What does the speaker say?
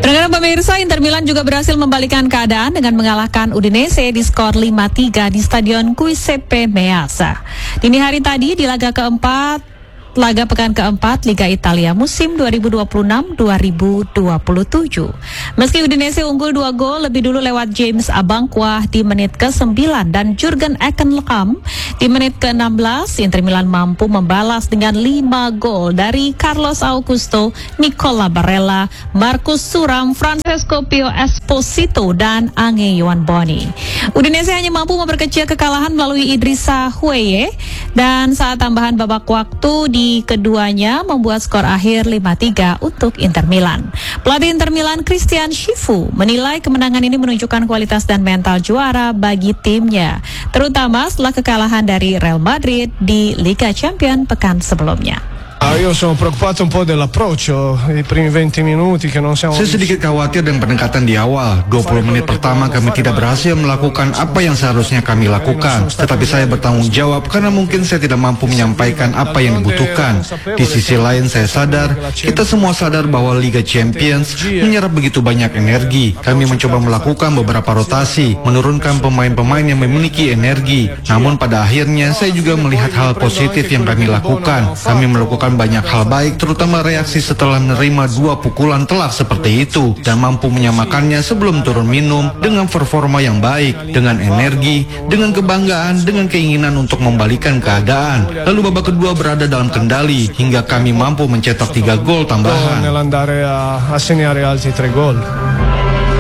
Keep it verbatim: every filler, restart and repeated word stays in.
Pendengar pemirsa, Inter Milan juga berhasil membalikan keadaan dengan mengalahkan Udinese di skor lima tiga di Stadion Giuseppe Meazza. Dini hari tadi di laga keempat Laga pekan keempat Liga Italia musim dua ribu dua puluh enam dua ribu dua puluh tujuh. Meski Udinese unggul dua gol lebih dulu lewat James Abankwah di menit ke sembilan dan Jurgen Eckenlekam di menit ke enam belas, Inter Milan mampu membalas dengan lima gol dari Carlos Augusto, Nicola Barella, Marcus Thuram, Francesco Pio Esposito, dan Ange Iwanboni. Udinese hanya mampu memperkecil kekalahan melalui Idrissa Gueye, dan saat tambahan babak waktu di keduanya membuat skor akhir lima tiga untuk Inter Milan. Pelatih Inter Milan Christian Chifu menilai kemenangan ini menunjukkan kualitas dan mental juara bagi timnya, terutama setelah kekalahan dari Real Madrid di Liga Champions pekan sebelumnya. Io sono preoccupato un po' dell'approccio i primi venti minuti che non siamo. Saya sedikit khawatir dengan pendekatan di awal. dua puluh menit pertama kami tidak berhasil melakukan apa yang seharusnya kami lakukan. Tetapi saya bertanggung jawab karena mungkin saya tidak mampu menyampaikan apa yang dibutuhkan. Di sisi lain saya sadar, kita semua sadar bahwa Liga Champions menyerap begitu banyak energi. Kami mencoba melakukan beberapa rotasi, menurunkan pemain-pemain yang memiliki energi. Namun pada akhirnya saya juga melihat hal positif yang kami lakukan. Kami melakukan banyak hal baik, terutama reaksi setelah menerima dua pukulan telak seperti itu, dan mampu menyamakannya sebelum turun minum dengan performa yang baik, dengan energi, dengan kebanggaan, dengan keinginan untuk membalikan keadaan. Lalu babak kedua berada dalam kendali hingga kami mampu mencetak tiga gol tambahan.